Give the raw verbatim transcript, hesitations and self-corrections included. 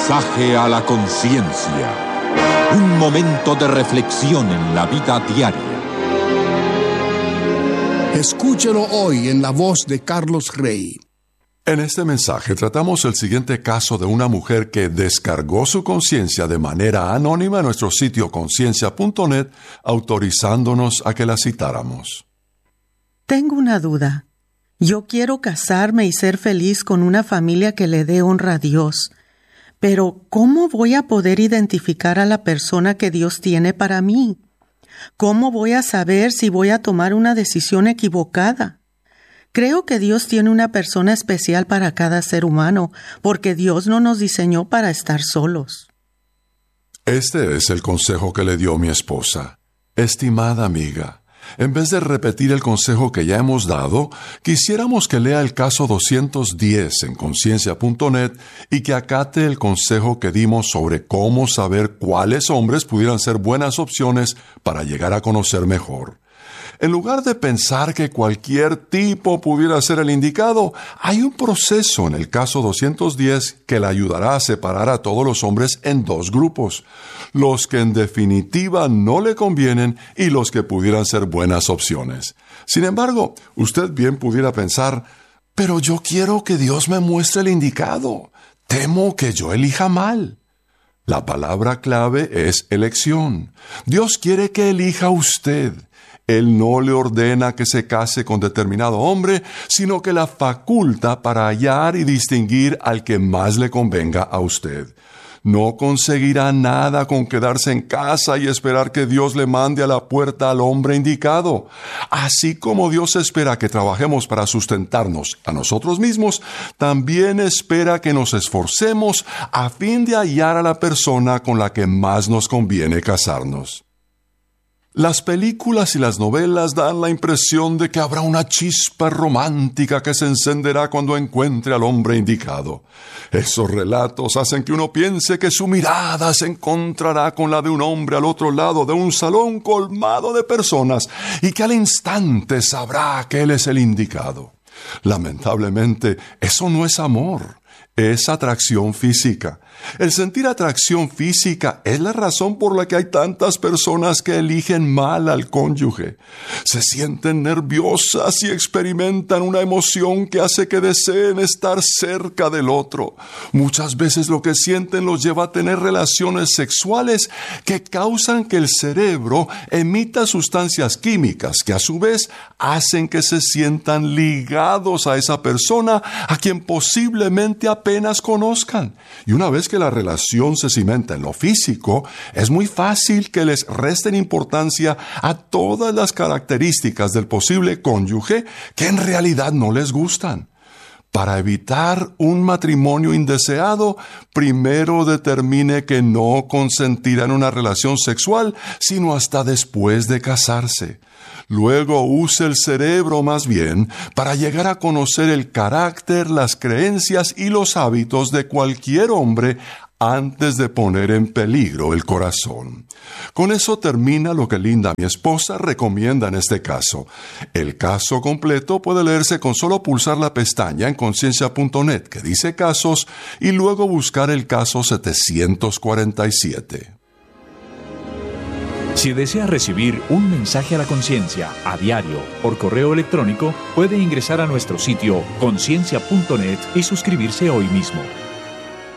Mensaje a la conciencia. Un momento de reflexión en la vida diaria. Escúchelo hoy en la voz de Carlos Rey. En este mensaje tratamos el siguiente caso de una mujer que descargó su conciencia de manera anónima en nuestro sitio conciencia punto net, autorizándonos a que la citáramos. Tengo una duda. Yo quiero casarme y ser feliz con una familia que le dé honra a Dios. Pero, ¿cómo voy a poder identificar a la persona que Dios tiene para mí? ¿Cómo voy a saber si voy a tomar una decisión equivocada? Creo que Dios tiene una persona especial para cada ser humano, porque Dios no nos diseñó para estar solos. Este es el consejo que le dio mi esposa. Estimada amiga, en vez de repetir el consejo que ya hemos dado, quisiéramos que lea el caso doscientos diez en conciencia punto net y que acate el consejo que dimos sobre cómo saber cuáles hombres pudieran ser buenas opciones para llegar a conocer mejor. En lugar de pensar que cualquier tipo pudiera ser el indicado, hay un proceso en el caso doscientos diez que le ayudará a separar a todos los hombres en dos grupos: los que en definitiva no le convienen y los que pudieran ser buenas opciones. Sin embargo, usted bien pudiera pensar, pero yo quiero que Dios me muestre el indicado. Temo que yo elija mal. La palabra clave es elección. Dios quiere que elija usted. Él no le ordena que se case con determinado hombre, sino que la faculta para hallar y distinguir al que más le convenga a usted. No conseguirá nada con quedarse en casa y esperar que Dios le mande a la puerta al hombre indicado. Así como Dios espera que trabajemos para sustentarnos a nosotros mismos, también espera que nos esforcemos a fin de hallar a la persona con la que más nos conviene casarnos. Las películas y las novelas dan la impresión de que habrá una chispa romántica que se encenderá cuando encuentre al hombre indicado. Esos relatos hacen que uno piense que su mirada se encontrará con la de un hombre al otro lado de un salón colmado de personas y que al instante sabrá que él es el indicado. Lamentablemente, eso no es amor. Es atracción física. El sentir atracción física es la razón por la que hay tantas personas que eligen mal al cónyuge. Se sienten nerviosas y experimentan una emoción que hace que deseen estar cerca del otro. Muchas veces lo que sienten los lleva a tener relaciones sexuales que causan que el cerebro emita sustancias químicas que a su vez hacen que se sientan ligados a esa persona a quien posiblemente apenas conozcan. Y una vez que la relación se cimenta en lo físico, es muy fácil que les resten importancia a todas las características del posible cónyuge que en realidad no les gustan. Para evitar un matrimonio indeseado, primero determine que no consentirá en una relación sexual, sino hasta después de casarse. Luego use el cerebro más bien para llegar a conocer el carácter, las creencias y los hábitos de cualquier hombre antes de poner en peligro el corazón. Con eso termina lo que Linda, mi esposa, recomienda en este caso. El caso completo puede leerse con solo pulsar la pestaña en conciencia punto net que dice casos y luego buscar el caso setecientos cuarenta y siete. Si desea recibir un mensaje a la conciencia a diario por correo electrónico, puede ingresar a nuestro sitio conciencia punto net y suscribirse hoy mismo.